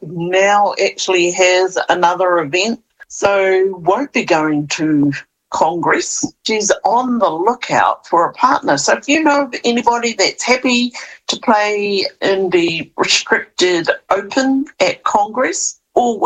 now actually has another event, so won't be going to Congress. She's on the lookout for a partner. So if you know of anybody that's happy to play in the restricted open at Congress, or